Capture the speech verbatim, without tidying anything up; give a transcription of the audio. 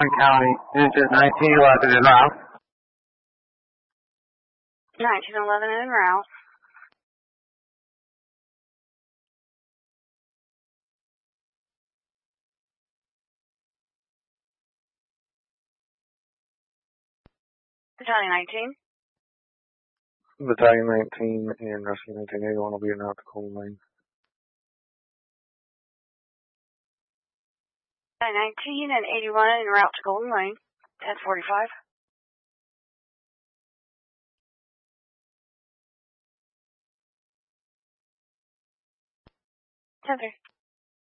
County, engine nineteen eleven en route. nineteen eleven en route. Battalion nineteen. Battalion nineteen and Rescue nineteen eighty-one will be en route to Cold Lane. nineteen and eighty-one en route to Golden Lane, ten forty-five. ten three.